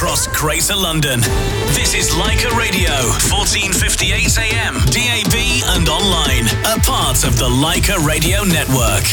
across Greater London. This is Leica Radio, 1458 AM, DAB and online. A part of the Leica Radio Network.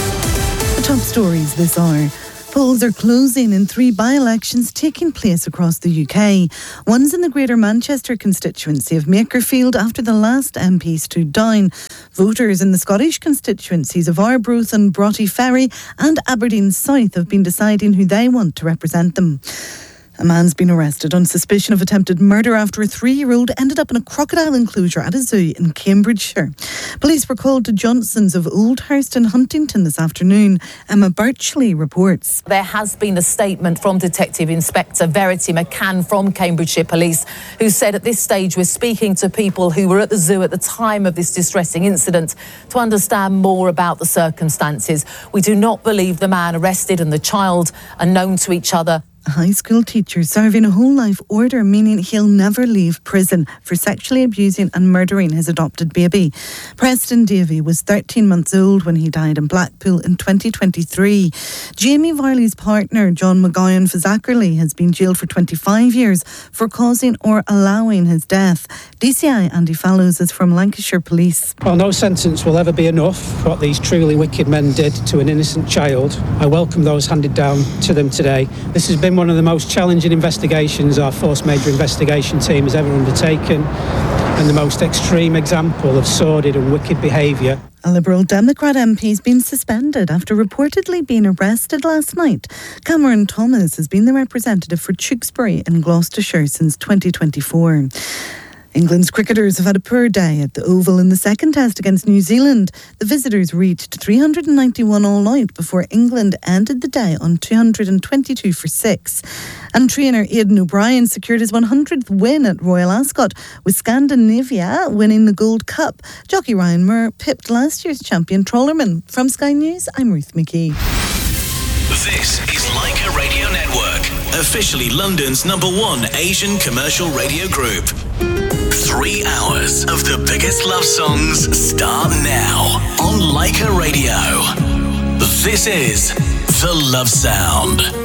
The top stories this hour. Polls are closing in 3 by-elections taking place across the UK. One's in the Greater Manchester constituency of Makerfield after the last MP stood down. Voters in the Scottish constituencies of Arbroath and Broughty Ferry and Aberdeen South have been deciding who they want to represent them. A man's been arrested on suspicion of attempted murder after a 3-year-old ended up in a crocodile enclosure at a zoo in Cambridgeshire. Police were called to Johnson's of Oldhurst and Huntington this afternoon. Emma Birchley reports. There has been a statement from Detective Inspector Verity McCann from Cambridgeshire Police, who said at this stage we're speaking to people who were at the zoo at the time of this distressing incident to understand more about the circumstances. We do not believe the man arrested and the child are known to each other. A high school teacher serving a whole life order, meaning he'll never leave prison for sexually abusing and murdering his adopted baby. Preston Davey was 13 months old when he died in Blackpool in 2023. Jamie Varley's partner, John McGowan Fazakerley, has been jailed for 25 years for causing or allowing his death. DCI Andy Fallows is from Lancashire Police. While no sentence will ever be enough for what these truly wicked men did to an innocent child, I welcome those handed down to them today. This has been one of the most challenging investigations our Force Major investigation team has ever undertaken, and the most extreme example of sordid and wicked behaviour. A Liberal Democrat MP has been suspended after reportedly being arrested last night. Cameron Thomas has been the representative for Tewkesbury in Gloucestershire since 2024. England's cricketers have had a poor day at the Oval in the second test against New Zealand. The visitors reached 391 all out before England ended the day on 222 for 6. And trainer Aidan O'Brien secured his 100th win at Royal Ascot, with Scandinavia winning the Gold Cup. Jockey Ryan Moore pipped last year's champion Trollerman. From Sky News, I'm Ruth McKee. This is Leica Radio Network, officially London's #1 Asian commercial radio group. 3 hours of the biggest love songs start now on Leica Radio. This is The Love Sound.